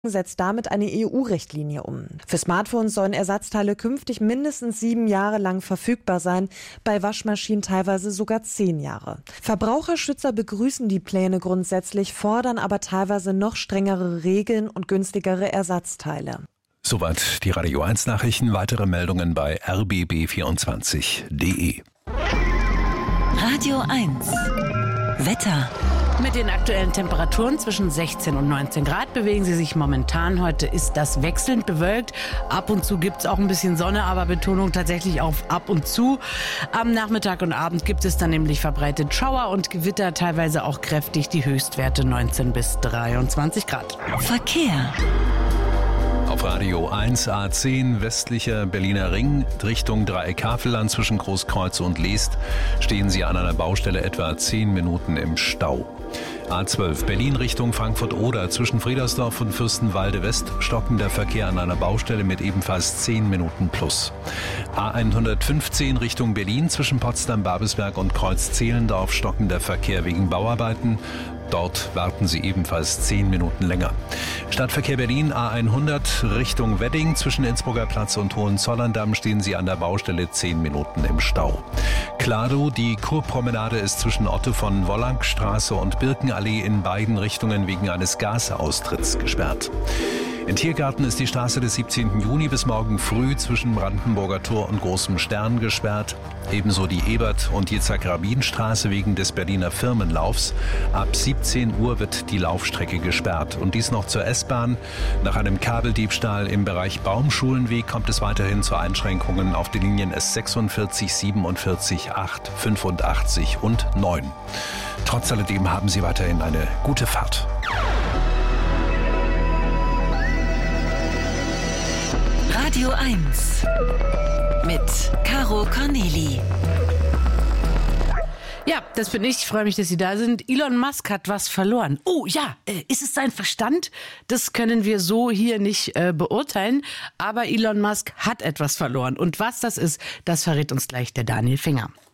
setzt damit eine EU-Richtlinie um. Für Smartphones sollen Ersatzteile künftig mindestens 7 Jahre lang verfügbar sein, bei Waschmaschinen teilweise sogar 10 Jahre. Verbraucherschützer begrüßen die Pläne grundsätzlich, fordern aber teilweise noch strengere Regeln und günstigere Ersatzteile. Soweit die Radio 1 Nachrichten. Weitere Meldungen bei rbb24.de. Radio 1 Wetter. Mit den aktuellen Temperaturen zwischen 16 und 19 Grad bewegen sie sich momentan. Heute ist das wechselnd bewölkt. Ab und zu gibt es auch ein bisschen Sonne, aber Betonung tatsächlich auf ab und zu. Am Nachmittag und Abend gibt es dann nämlich verbreitet Schauer und Gewitter, teilweise auch kräftig. Die Höchstwerte 19 bis 23 Grad. Verkehr. Auf Radio 1 A10 westlicher Berliner Ring Richtung Dreieck Havelland zwischen Großkreuz und Leest stehen Sie an einer Baustelle etwa 10 Minuten im Stau. A12 Berlin Richtung Frankfurt-Oder zwischen Friedersdorf und Fürstenwalde West stockender Verkehr an einer Baustelle mit ebenfalls 10 Minuten plus. A115 Richtung Berlin zwischen Potsdam-Babelsberg und Kreuz-Zehlendorf stockender Verkehr wegen Bauarbeiten. Dort warten Sie ebenfalls 10 Minuten länger. Stadtverkehr Berlin A100 Richtung Wedding zwischen Innsbrucker Platz und Hohenzollern-Damm stehen Sie an der Baustelle 10 Minuten im Stau. Klado, die Kurpromenade ist zwischen Otto von Wollankstraße und Birkenallee in beiden Richtungen wegen eines Gasaustritts gesperrt. In Tiergarten ist die Straße des 17. Juni bis morgen früh zwischen Brandenburger Tor und Großem Stern gesperrt. Ebenso die Ebert- und Jitzak-Rabin-Straße wegen des Berliner Firmenlaufs. Ab 17 Uhr wird die Laufstrecke gesperrt. Und dies noch zur S-Bahn. Nach einem Kabeldiebstahl im Bereich Baumschulenweg kommt es weiterhin zu Einschränkungen auf den Linien S46, 47, 8, 85 und 9. Trotz alledem haben Sie weiterhin eine gute Fahrt. Radio 1 mit Caro Corneli. Ja, das bin ich. Ich freue mich, dass Sie da sind. Elon Musk hat was verloren. Oh ja, ist es sein Verstand? Das können wir so hier nicht beurteilen. Aber Elon Musk hat etwas verloren. Und was das ist, das verrät uns gleich der Daniel Finger.